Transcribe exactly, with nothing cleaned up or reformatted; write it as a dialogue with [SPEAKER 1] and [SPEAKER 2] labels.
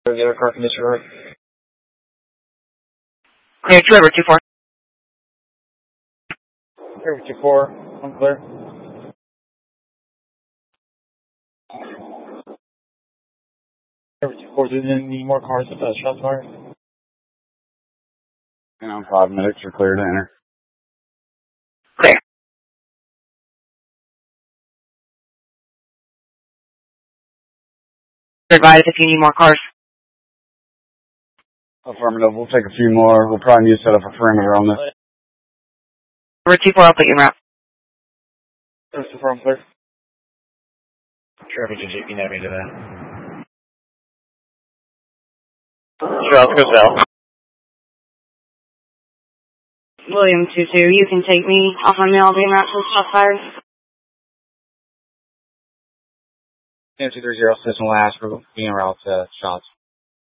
[SPEAKER 1] Regular car condition road.
[SPEAKER 2] Clear, Trevor, two four.
[SPEAKER 1] Trevor, two four, I'm clear. Trevor, two four, do you need more cars with uh, shots fired?
[SPEAKER 3] And on five medics are clear to enter.
[SPEAKER 2] Clear. Advise if you need more cars.
[SPEAKER 3] Affirmative, we'll take a few more. We'll probably need to set up a perimeter on this.
[SPEAKER 2] Trevor, two four, I'll put you in route.
[SPEAKER 1] Trevor, two four, I'm clear. Trevor, did you know me to that? Sure, let's go south.
[SPEAKER 2] William two two, you can take me off on me. I'll be in route to the shot fired.
[SPEAKER 1] two three zero, Citizen Last, we're being route to shots.